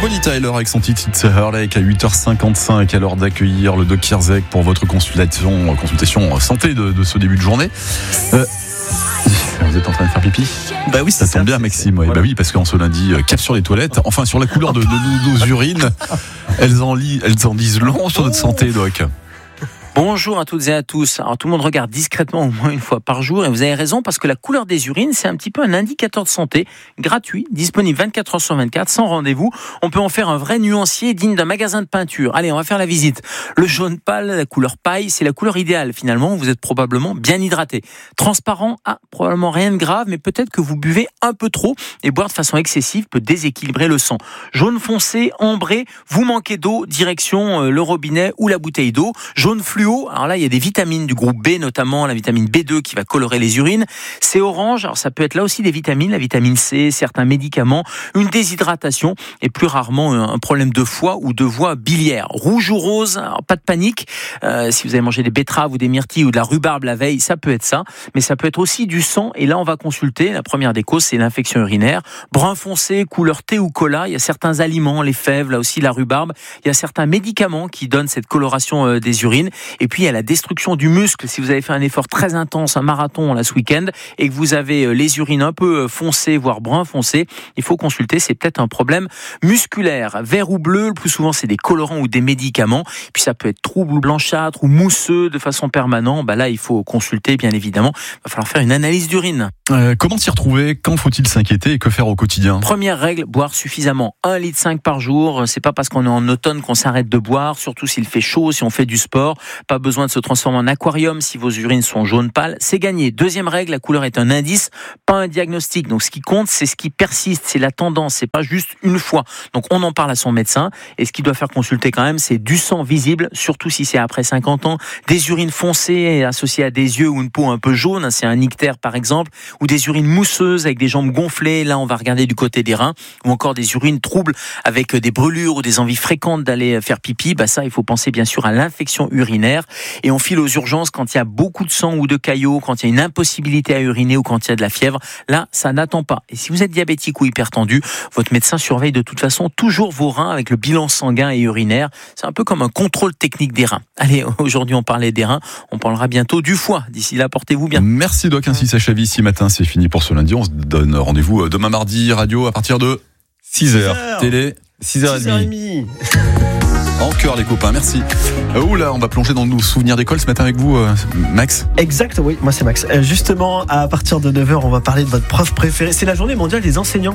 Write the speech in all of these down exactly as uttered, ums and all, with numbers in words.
Bonnie Tyler avec son titre It's a Heartache à huit heures cinquante-cinq, à l'heure d'accueillir le Doc Kierzek pour votre consultation, consultation santé de, de ce début de journée. Euh, vous êtes en train de faire pipi ? Bah oui, c'est ça. Ça tombe bien, Maxime. Ouais. Voilà. Bah oui, parce qu'en ce lundi, cap sur les toilettes. Enfin, sur la couleur de, de, de nos urines, elles en, li, elles en disent long sur notre santé, Doc. Bonjour à toutes et à tous. Alors tout le monde regarde discrètement au moins une fois par jour et vous avez raison parce que la couleur des urines c'est un petit peu un indicateur de santé gratuit, disponible vingt-quatre heures sur vingt-quatre, sans rendez-vous. On peut en faire un vrai nuancier digne d'un magasin de peinture. Allez, on va faire la visite. Le jaune pâle, la couleur paille, c'est la couleur idéale finalement. Vous êtes probablement bien hydraté. Transparent, ah, probablement rien de grave, mais peut-être que vous buvez un peu trop et boire de façon excessive peut déséquilibrer le sang. Jaune foncé, ambré, vous manquez d'eau, direction le robinet ou la bouteille d'eau. Jaune fluo. Alors là, il y a des vitamines du groupe B, notamment la vitamine B deux qui va colorer les urines. C'est orange, alors ça peut être là aussi des vitamines, la vitamine C, certains médicaments, une déshydratation et plus rarement un problème de foie ou de voie biliaire. Rouge ou rose, alors pas de panique. Euh, si vous avez mangé des betteraves ou des myrtilles ou de la rhubarbe la veille, ça peut être ça. Mais ça peut être aussi du sang. Et là, on va consulter. La première des causes, c'est l'infection urinaire. Brun foncé, couleur thé ou cola. Il y a certains aliments, les fèves, là aussi la rhubarbe. Il y a certains médicaments qui donnent cette coloration des urines. Et puis, il y a la destruction du muscle. Si vous avez fait un effort très intense, un marathon là, ce week-end, et que vous avez les urines un peu foncées, voire brun foncé, il faut consulter. C'est peut-être un problème musculaire. Vert ou bleu, le plus souvent, c'est des colorants ou des médicaments. Puis, ça peut être trouble ou blanchâtre ou mousseux de façon permanente. Bah là, il faut consulter, bien évidemment. Il va falloir faire une analyse d'urine. Euh, comment s'y retrouver ? Quand faut-il s'inquiéter et que faire au quotidien ? Première règle, boire suffisamment. un virgule cinq litre par jour. C'est pas parce qu'on est en automne qu'on s'arrête de boire, surtout s'il fait chaud, si on fait du sport. Pas besoin de se transformer en aquarium si vos urines sont jaune pâle. C'est gagné. Deuxième règle, la couleur est un indice, pas un diagnostic. Donc ce qui compte, c'est ce qui persiste, c'est la tendance, c'est pas juste une fois. Donc on en parle à son médecin. Et ce qu'il doit faire consulter quand même, c'est du sang visible, surtout si c'est après cinquante ans, des urines foncées associées à des yeux ou une peau un peu jaune, c'est un ictère par exemple, ou des urines mousseuses avec des jambes gonflées, là on va regarder du côté des reins, ou encore des urines troubles avec des brûlures ou des envies fréquentes d'aller faire pipi. Bah ça, il faut penser bien sûr à l'infection urinaire. Et on file aux urgences quand il y a beaucoup de sang ou de caillots, quand il y a une impossibilité à uriner ou quand il y a de la fièvre. Là, ça n'attend pas. Et si vous êtes diabétique ou hypertendu, votre médecin surveille de toute façon toujours vos reins avec le bilan sanguin et urinaire. C'est un peu comme un contrôle technique des reins. Allez, aujourd'hui on parlait des reins, on parlera bientôt du foie. D'ici là, portez-vous bien. Merci Doc, ainsi s'achève ici matin, c'est fini pour ce lundi. On se donne rendez-vous demain mardi, radio à partir de six heures. Télé, six heures trente. En cœur les copains, merci. Euh, oula, on va plonger dans nos souvenirs d'école ce matin avec vous, euh, Max. Exact, oui, moi c'est Max. Euh, justement, à partir de neuf heures, on va parler de votre prof préféré. C'est la journée mondiale des enseignants.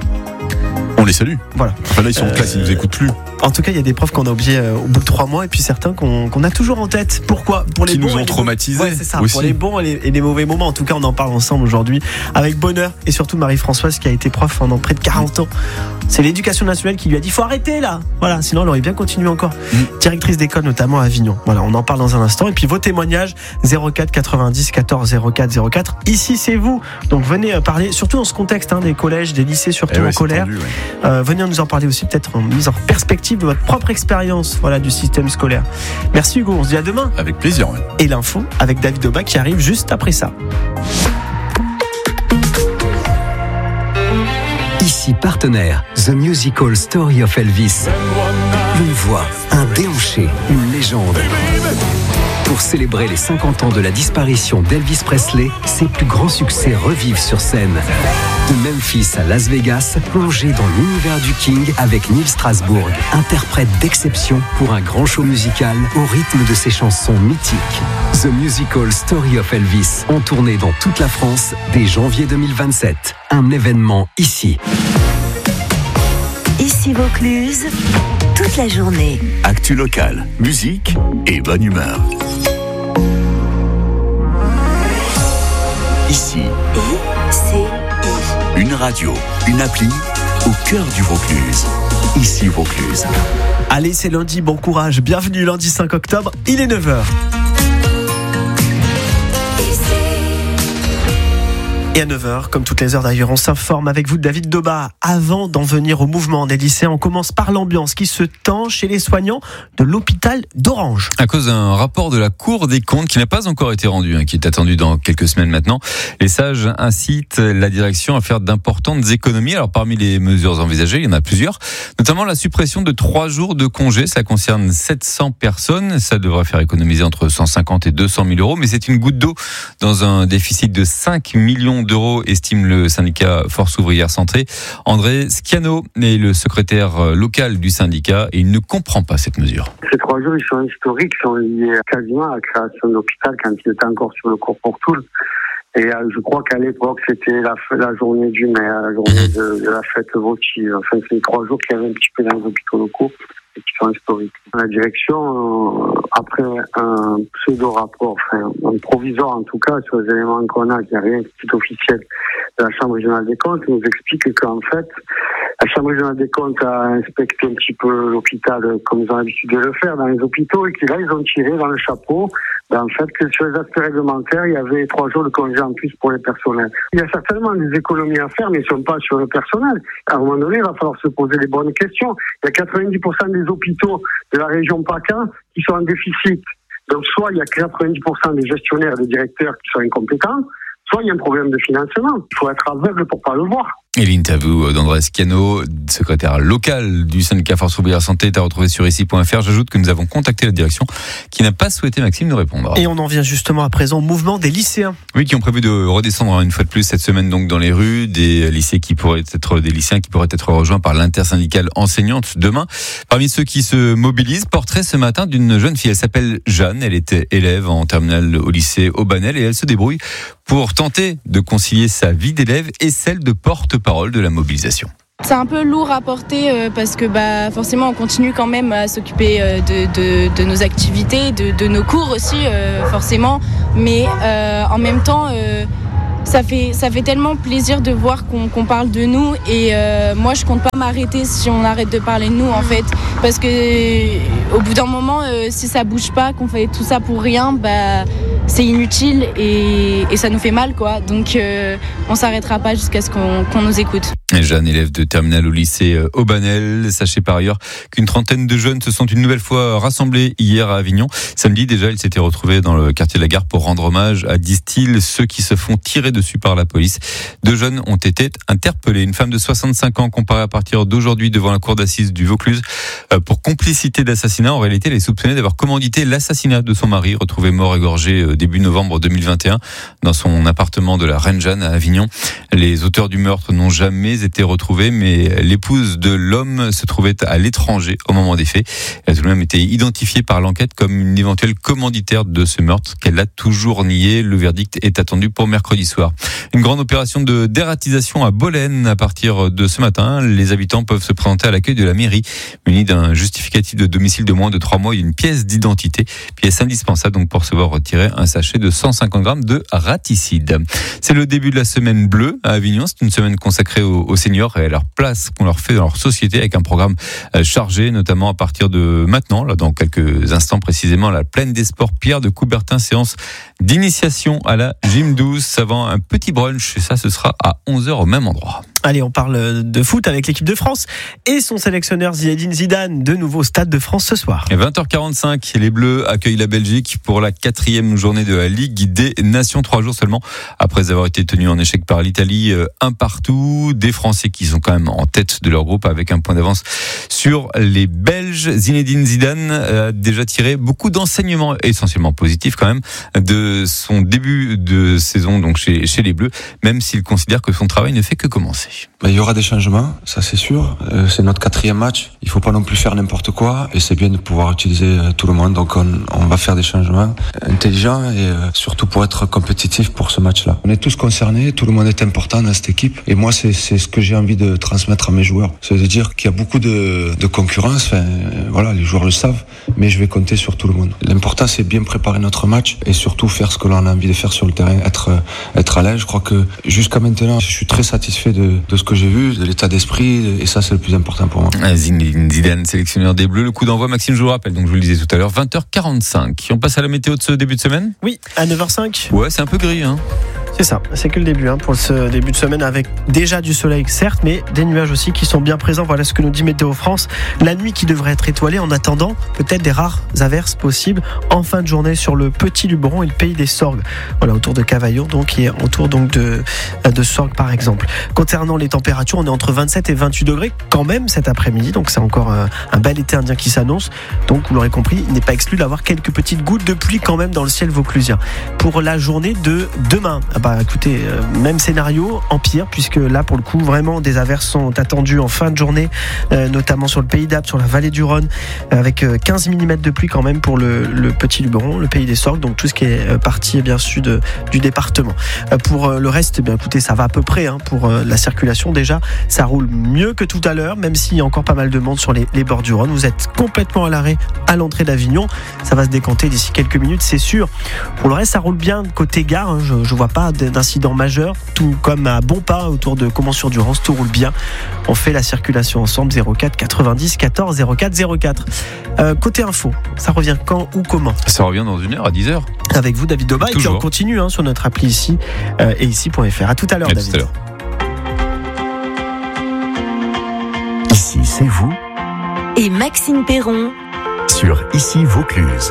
On les salue. Voilà. Enfin, là, ils sont en classe, ils nous écoutent plus. En tout cas, il y a des profs qu'on a oubliés euh, au bout de trois mois et puis certains qu'on, qu'on a toujours en tête. Pourquoi ? Pour les Qui bons nous ont traumatisés. Ouais, c'est ça. Aussi. Pour les bons et les, et les mauvais moments. En tout cas, on en parle ensemble aujourd'hui avec bonheur et surtout Marie-Françoise qui a été prof pendant près de quarante ans. C'est l'éducation nationale qui lui a dit faut arrêter là. Voilà, sinon elle aurait bien continué encore. Mmh. Directrice d'école notamment à Avignon. Voilà, on en parle dans un instant. Et puis vos témoignages zéro quatre quatre-vingt-dix quatorze zéro quatre zéro quatre. Ici c'est vous. Donc venez parler, surtout dans ce contexte hein, des collèges, des lycées, surtout ouais, en colère. Tendu, ouais. euh, venez nous en parler aussi peut-être en mise en perspective de votre propre expérience, voilà, du système scolaire. Merci Hugo, on se dit à demain. Avec plaisir. Ouais. Et l'info avec David Oba qui arrive juste après ça. Ici partenaire, The Musical Story of Elvis. Une voix, un déhanché, une légende. Pour célébrer les cinquante ans de la disparition d'Elvis Presley, ses plus grands succès revivent sur scène. De Memphis à Las Vegas, plongez dans l'univers du King avec Neil Strasbourg, interprète d'exception pour un grand show musical au rythme de ses chansons mythiques. The Musical Story of Elvis, en tournée dans toute la France dès janvier deux mille vingt-sept. Un événement ici. Ici Vaucluse, toute la journée. Actu locale, musique et bonne humeur. Ici. I C I. Une radio, une appli au cœur du Vaucluse. Ici Vaucluse. Allez, c'est lundi, bon courage. Bienvenue lundi cinq octobre, il est neuf heures. Et à neuf heures, comme toutes les heures d'ailleurs, on s'informe avec vous de David Doba. Avant d'en venir au mouvement des lycéens, on commence par l'ambiance qui se tend chez les soignants de l'hôpital d'Orange. À cause d'un rapport de la Cour des comptes qui n'a pas encore été rendu, hein, qui est attendu dans quelques semaines maintenant, les sages incitent la direction à faire d'importantes économies. Alors parmi les mesures envisagées, il y en a plusieurs, notamment la suppression de trois jours de congé. Ça concerne sept cents personnes. Ça devrait faire économiser entre cent cinquante et deux cent mille euros, mais c'est une goutte d'eau dans un déficit de cinq millions d'euros, estime le syndicat Force Ouvrière Santé. André Schiano est le secrétaire local du syndicat et il ne comprend pas cette mesure. Ces trois jours, ils sont historiques, sont liés quasiment à la création de l'hôpital quand il était encore sur le cours pour Toul. Et euh, je crois qu'à l'époque, c'était la, la journée du maire, la journée de, de la fête votive. Enfin, c'est les trois jours qu'il y avait un petit peu dans les hôpitaux locaux et qui sont historiques. La direction, euh, après un pseudo-rapport, enfin, un provisoire en tout cas, sur les éléments qu'on a, il n'y a rien qui est officiel de la Chambre régionale des comptes, nous explique qu'en fait, la Chambre régionale des comptes a inspecté un petit peu l'hôpital comme ils ont l'habitude de le faire dans les hôpitaux et que là, ils ont tiré dans le chapeau, ben, en fait, que sur les aspects réglementaires, il y avait trois jours de congé en plus pour les personnels. Il y a certainement des économies à faire, mais ce ne sont pas sur le personnel. À un moment donné, il va falloir se poser les bonnes questions. Il y a quatre-vingt-dix pour cent des hôpitaux de la région PACA qui sont en déficit. Donc, soit il y a quatre-vingt-dix pour cent des gestionnaires et des directeurs qui sont incompétents, soit il y a un problème de financement. Il faut être aveugle pour pas le voir. Et l'interview d'André Schiano, secrétaire local du syndicat Force Ouvrière Santé, est à retrouver sur ici point f r. J'ajoute que nous avons contacté la direction qui n'a pas souhaité, Maxime, nous répondre. Et on en vient justement à présent au mouvement des lycéens. Oui, qui ont prévu de redescendre une fois de plus cette semaine donc dans les rues, des lycées qui pourraient être des lycéens qui pourraient être rejoints par l'intersyndicale enseignante demain. Parmi ceux qui se mobilisent, portrait ce matin d'une jeune fille. Elle s'appelle Jeanne. Elle était élève en terminale au lycée Aubanel et elle se débrouille pour tenter de concilier sa vie d'élève et celle de porte-parole de la mobilisation. C'est un peu lourd à porter euh, parce que bah, forcément on continue quand même à s'occuper euh, de, de, de nos activités, de, de nos cours aussi euh, forcément, mais euh, en même temps euh, ça fait, ça fait tellement plaisir de voir qu'on, qu'on parle de nous et euh, moi je compte pas m'arrêter si on arrête de parler de nous en fait, parce que au bout d'un moment euh, si ça bouge pas, qu'on fait tout ça pour rien, bah c'est inutile et, et ça nous fait mal quoi. Donc euh, on s'arrêtera pas jusqu'à ce qu'on, qu'on nous écoute. Jeanne, élève de terminale au lycée Aubanel. Sachez par ailleurs qu'une trentaine de jeunes se sont une nouvelle fois rassemblés hier à Avignon. Samedi déjà, ils s'étaient retrouvés dans le quartier de la Gare pour rendre hommage à, disent-ils, ceux qui se font tirer dessus par la police. Deux jeunes ont été interpellés. Une femme de soixante-cinq ans comparée à partir d'aujourd'hui devant la cour d'assises du Vaucluse pour complicité d'assassinat. En réalité, elle est soupçonnée d'avoir commandité l'assassinat de son mari, retrouvé mort égorgé début novembre deux mille vingt et un dans son appartement de la Reine Jeanne à Avignon. Les auteurs du meurtre n'ont jamais été retrouvés, mais l'épouse de l'homme se trouvait à l'étranger au moment des faits. Elle a tout de même été identifiée par l'enquête comme une éventuelle commanditaire de ce meurtre qu'elle a toujours nié. Le verdict est attendu pour mercredi soir. Une grande opération de dératisation à Bolène à partir de ce matin. Les habitants peuvent se présenter à l'accueil de la mairie munis d'un justificatif de domicile de moins de trois mois et une pièce d'identité, pièce indispensable donc pour se voir retirer un sachet de cent cinquante grammes de raticide. C'est le début de la semaine bleue à Avignon. C'est une semaine consacrée aux, aux seniors et à leur place qu'on leur fait dans leur société avec un programme chargé, notamment à partir de maintenant, là, dans quelques instants précisément, la Plaine des Sports Pierre de Coubertin, séance d'initiation à la gym douce avant un petit brunch et ça ce sera à onze heures au même endroit. Allez, on parle de foot avec l'équipe de France et son sélectionneur Zinedine Zidane, de nouveau au Stade de France ce soir. vingt heures quarante-cinq, les Bleus accueillent la Belgique pour la quatrième journée de la Ligue des Nations, trois jours seulement après avoir été tenus en échec par l'Italie, un partout. Des Français qui sont quand même en tête de leur groupe avec un point d'avance sur les Belges. Zinedine Zidane a déjà tiré beaucoup d'enseignements, essentiellement positifs quand même, de son début de saison donc chez, chez les Bleus, même s'il considère que son travail ne fait que commencer. Ben, il y aura des changements, ça c'est sûr. Euh, c'est notre quatrième match. Il faut pas non plus faire n'importe quoi et c'est bien de pouvoir utiliser euh, tout le monde. Donc on, on va faire des changements intelligents et euh, surtout pour être compétitif pour ce match-là. On est tous concernés, tout le monde est important dans cette équipe et moi c'est, c'est ce que j'ai envie de transmettre à mes joueurs. C'est de dire qu'il y a beaucoup de, de concurrence. Enfin, euh, voilà, les joueurs le savent, mais je vais compter sur tout le monde. L'important c'est bien préparer notre match et surtout faire ce que l'on a envie de faire sur le terrain, être euh, être à l'aise. Je crois que jusqu'à maintenant, je suis très satisfait de de ce que j'ai vu, de l'état d'esprit, et ça c'est le plus important pour moi. Zinedine Zidane, sélectionneur des Bleus. Le coup d'envoi, Maxime, je vous le rappelle, donc je vous le disais tout à l'heure, vingt heures quarante-cinq. On passe à la météo de ce début de semaine ? Oui, à neuf heures cinq. Ouais, c'est un peu gris, hein. C'est ça, c'est que le début hein, pour ce début de semaine avec déjà du soleil certes, mais des nuages aussi qui sont bien présents. Voilà ce que nous dit Météo France. La nuit qui devrait être étoilée en attendant peut-être des rares averses possibles en fin de journée sur le Petit Luberon et le pays des Sorgues. Voilà, autour de Cavaillon donc et autour donc de, de Sorgues par exemple. Concernant les températures, on est entre vingt-sept et vingt-huit degrés quand même cet après-midi, donc c'est encore un, un bel été indien qui s'annonce. Donc vous l'aurez compris, il n'est pas exclu d'avoir quelques petites gouttes de pluie quand même dans le ciel vauclusien. Pour la journée de demain, ah bah écoutez, euh, même scénario, en pire, puisque là pour le coup vraiment des averses sont attendues en fin de journée, euh, notamment sur le pays d'Apt, sur la vallée du Rhône, avec euh, quinze millimètres de pluie quand même pour le, le Petit Luberon, le pays des Sorgues, donc tout ce qui est euh, partie bien sud du département. Euh, pour euh, le reste, eh bien écoutez, ça va à peu près hein, pour euh, la circulation déjà, ça roule mieux que tout à l'heure, même s'il y a encore pas mal de monde sur les, les bords du Rhône. Vous êtes complètement à l'arrêt à l'entrée d'Avignon, ça va se décanter d'ici quelques minutes, c'est sûr. Pour le reste, ça roule bien côté gare, hein, je ne vois pas d'incident majeur, tout comme à Bonpas autour de Comans-sur-Durance, tout roule bien. On fait la circulation ensemble, zéro quatre quatre-vingt-dix quatorze zéro quatre zéro quatre. Euh, côté info, ça revient quand ou comment? Ça revient dans une heure à dix heures. Avec vous David Doba, et puis on continue hein, sur notre appli ici euh, et ici point f r. À tout à l'heure David. Tout à l'heure. Ici c'est vous et Maxime Perron sur Ici Vaucluse.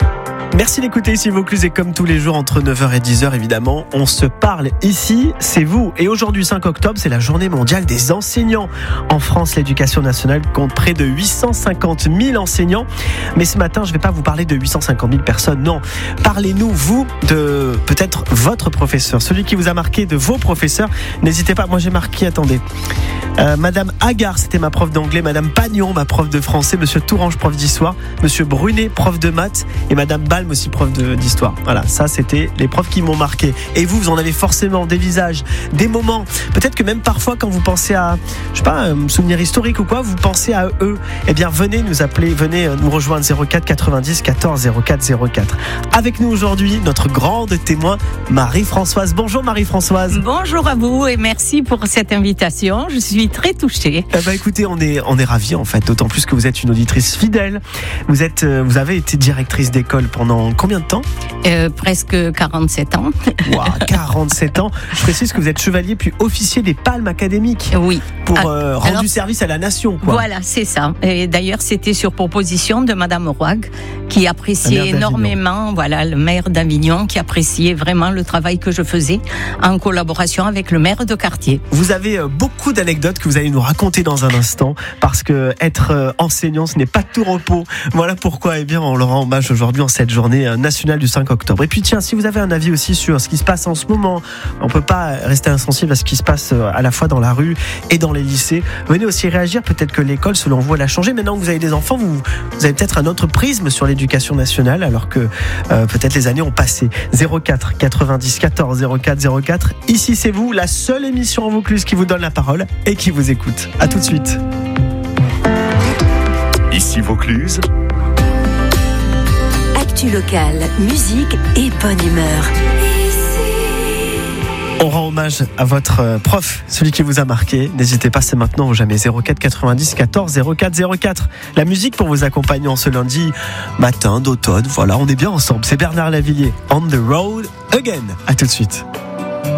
Merci d'écouter Ici Vaucluse et comme tous les jours entre neuf heures et dix heures évidemment, on se parle ici, c'est vous. Et aujourd'hui cinq octobre, c'est la journée mondiale des enseignants. En France, l'éducation nationale compte près de huit cent cinquante mille enseignants. Mais ce matin, je ne vais pas vous parler de huit cent cinquante mille personnes, non. Parlez-nous, vous, de peut-être votre professeur, celui qui vous a marqué, de vos professeurs. N'hésitez pas, moi j'ai marqué, attendez. Euh, Madame Agar, c'était ma prof d'anglais, Madame Pagnon, ma prof de français, Monsieur Tourange, prof d'histoire, Monsieur Brunet, prof de maths, et Madame Balme aussi prof de, d'histoire. Voilà, ça c'était les profs qui m'ont marqué. Et vous, vous en avez forcément des visages, des moments. Peut-être que même parfois quand vous pensez à, je sais pas, un souvenir historique ou quoi, vous pensez à eux. Eh bien, venez nous appeler, venez nous rejoindre zéro quatre quatre-vingt-dix quatorze zéro quatre zéro quatre. Avec nous aujourd'hui, notre grande témoin, Marie-Françoise. Bonjour Marie-Françoise. Bonjour à vous et merci pour cette invitation. Je suis très touchée. Eh ben, écoutez, on est, on est ravis en fait, d'autant plus que vous êtes une auditrice fidèle. Vous êtes, vous avez été directrice d'école pendant combien de temps? euh, Presque quarante-sept ans. Wow, quarante-sept ans. Je précise que vous êtes chevalier puis officier des Palmes académiques. Oui. Pour ah, euh, rendu alors, service à la nation, quoi. Voilà, c'est ça. Et d'ailleurs, c'était sur proposition de Madame Roig, qui appréciait énormément, voilà, le maire d'Avignon, qui appréciait vraiment le travail que je faisais en collaboration avec le maire de quartier. Vous avez euh, beaucoup d'anecdotes que vous allez nous raconter dans un instant, parce que être euh, enseignant, ce n'est pas tout repos. Voilà pourquoi, eh bien, on leur rend hommage aujourd'hui en cette journée nationale du cinq octobre. Et puis tiens, si vous avez un avis aussi sur ce qui se passe en ce moment, on peut pas rester insensible à ce qui se passe à la fois dans la rue et dans les lycées. Venez aussi réagir, peut-être que l'école, selon vous, elle a changé. Maintenant que vous avez des enfants, vous, vous avez peut-être un autre prisme sur l'éducation nationale, alors que euh, peut-être les années ont passé. zéro quatre quatre-vingt-dix quatorze zéro quatre zéro quatre. Ici, c'est vous, la seule émission en Vaucluse qui vous donne la parole et qui vous écoute. À tout de suite. Ici Vaucluse. Actu locale, musique et bonne humeur. On rend hommage à votre prof, celui qui vous a marqué. N'hésitez pas, c'est maintenant ou jamais. zéro quatre quatre-vingt-dix quatorze zéro quatre zéro quatre. La musique pour vous accompagner en ce lundi matin d'automne. Voilà, on est bien ensemble. C'est Bernard Lavilliers. On the road again. À tout de suite.